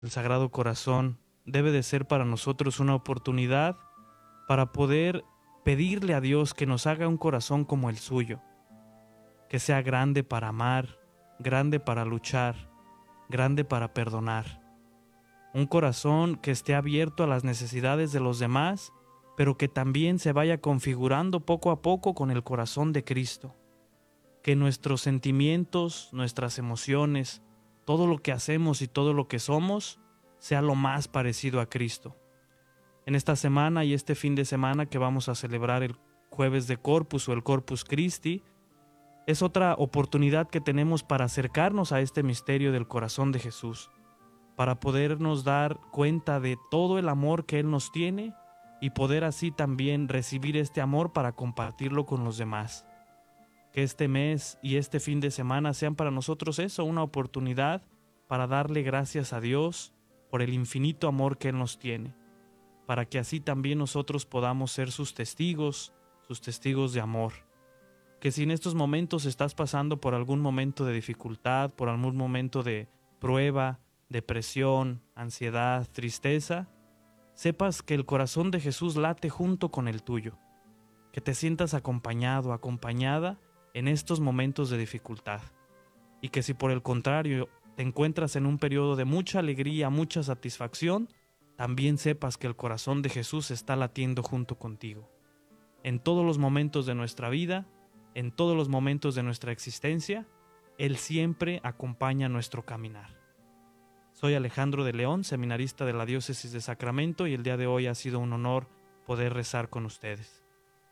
el Sagrado Corazón, debe de ser para nosotros una oportunidad para poder pedirle a Dios que nos haga un corazón como el suyo, que sea grande para amar, grande para luchar, grande para perdonar. Un corazón que esté abierto a las necesidades de los demás, pero que también se vaya configurando poco a poco con el corazón de Cristo. Que nuestros sentimientos, nuestras emociones, todo lo que hacemos y todo lo que somos, sea lo más parecido a Cristo. En esta semana y este fin de semana que vamos a celebrar el Jueves de Corpus o el Corpus Christi, es otra oportunidad que tenemos para acercarnos a este misterio del corazón de Jesús, para podernos dar cuenta de todo el amor que Él nos tiene y poder así también recibir este amor para compartirlo con los demás. Que este mes y este fin de semana sean para nosotros eso, una oportunidad para darle gracias a Dios por el infinito amor que Él nos tiene, para que así también nosotros podamos ser sus testigos de amor. Que si en estos momentos estás pasando por algún momento de dificultad, por algún momento de prueba, depresión, ansiedad, tristeza, sepas que el corazón de Jesús late junto con el tuyo, que te sientas acompañado, acompañada en estos momentos de dificultad, y que si por el contrario te encuentras en un periodo de mucha alegría, mucha satisfacción, también sepas que el corazón de Jesús está latiendo junto contigo. En todos los momentos de nuestra vida, en todos los momentos de nuestra existencia, Él siempre acompaña nuestro caminar. Soy Alejandro de León, seminarista de la Diócesis de Sacramento, y el día de hoy ha sido un honor poder rezar con ustedes.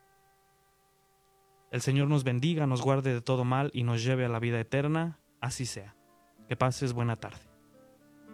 El Señor nos bendiga, nos guarde de todo mal y nos lleve a la vida eterna, así sea. Que pases buena tarde.